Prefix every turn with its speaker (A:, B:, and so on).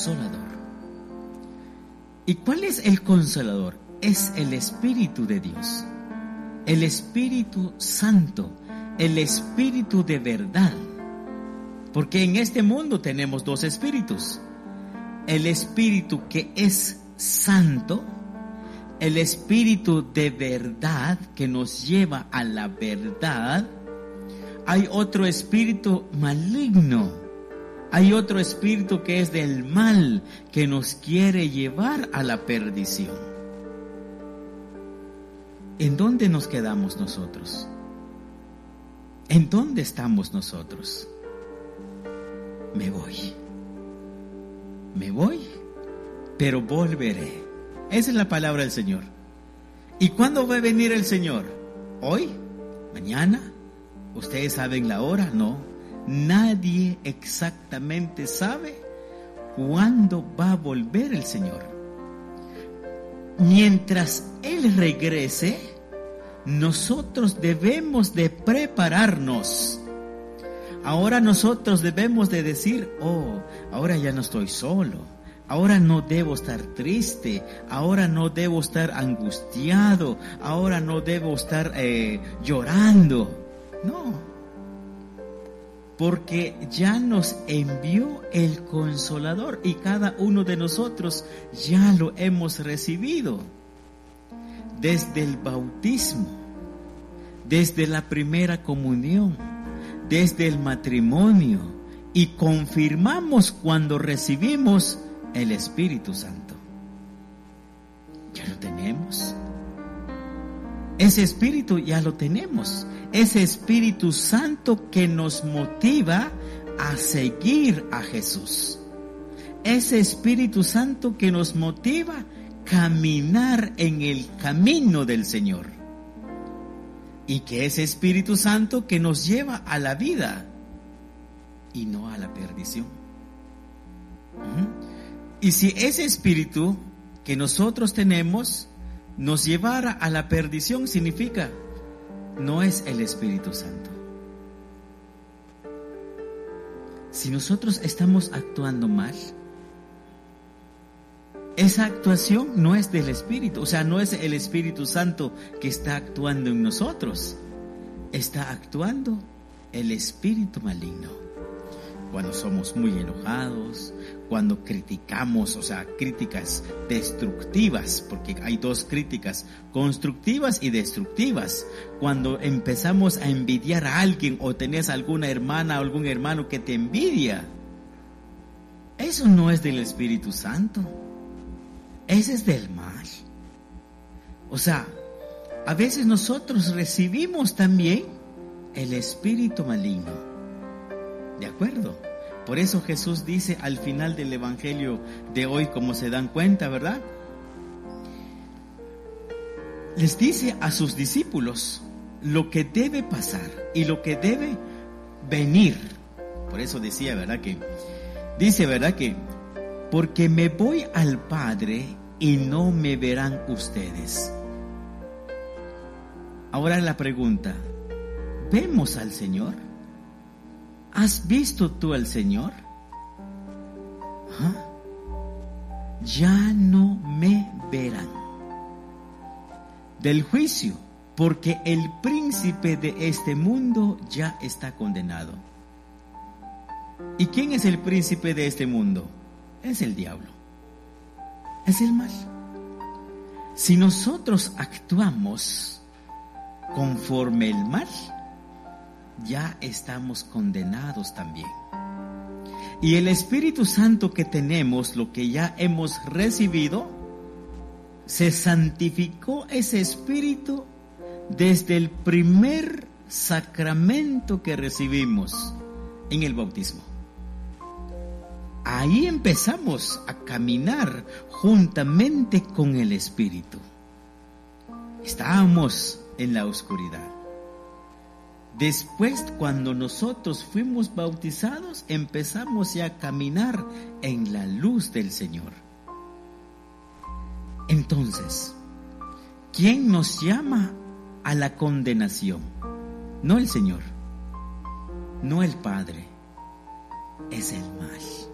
A: Consolador. ¿Y cuál es el Consolador? Es el Espíritu de Dios, el Espíritu Santo, el Espíritu de verdad. Porque en este mundo tenemos dos espíritus: el Espíritu que es santo, el Espíritu de verdad que nos lleva a la verdad. Hay otro espíritu maligno, hay otro espíritu que es del mal, que nos quiere llevar a la perdición. ¿En dónde nos quedamos nosotros? ¿En dónde estamos nosotros? Me voy, pero volveré. Esa es la palabra del Señor. ¿Y cuándo va a venir el Señor? ¿Hoy? ¿Mañana? ¿Ustedes saben la hora? No. Nadie exactamente sabe cuándo va a volver el Señor. Mientras Él regrese, nosotros debemos de prepararnos. Ahora nosotros debemos de decir: oh, ahora ya no estoy solo, ahora no debo estar triste, ahora no debo estar angustiado, ahora no debo estar llorando. No, porque ya nos envió el Consolador y cada uno de nosotros ya lo hemos recibido. Desde el bautismo, desde la primera comunión, desde el matrimonio, y confirmamos cuando recibimos el Espíritu Santo. Ya lo tenemos. Ese Espíritu ya lo tenemos. Ese Espíritu Santo que nos motiva a seguir a Jesús. Ese Espíritu Santo que nos motiva a caminar en el camino del Señor. Y que ese Espíritu Santo que nos lleva a la vida y no a la perdición. Y si ese Espíritu que nosotros tenemos nos llevara a la perdición, significa no es el Espíritu Santo. Si nosotros estamos actuando mal, esa actuación no es del Espíritu, o sea, no es el Espíritu Santo que está actuando en nosotros. Está actuando el espíritu maligno. Cuando somos muy enojados, cuando criticamos, o sea, críticas destructivas, porque hay dos críticas, constructivas y destructivas. Cuando empezamos a envidiar a alguien, o tenés alguna hermana o algún hermano que te envidia, eso no es del Espíritu Santo. Ese es del mal. O sea, a veces nosotros recibimos también el espíritu maligno. ¿De acuerdo? Por eso Jesús dice al final del Evangelio de hoy, como se dan cuenta, ¿verdad? Les dice a sus discípulos lo que debe pasar y lo que debe venir. Por eso decía, ¿verdad? Dice, ¿verdad? Que porque me voy al Padre y no me verán ustedes. Ahora la pregunta: ¿vemos al Señor? ¿Has visto tú al Señor? Ya no me verán. Del juicio, porque el príncipe de este mundo ya está condenado. ¿Y quién es el príncipe de este mundo? Es el diablo, es el mal. Si nosotros actuamos conforme el mal, ya estamos condenados también. Y el Espíritu Santo que tenemos, lo que ya hemos recibido, se santificó ese Espíritu desde el primer sacramento que recibimos en el bautismo. Ahí empezamos a caminar juntamente con el Espíritu. Estábamos en la oscuridad. Después, cuando nosotros fuimos bautizados, empezamos ya a caminar en la luz del Señor. Entonces, ¿quién nos llama a la condenación? No el Señor, no el Padre, es el mal.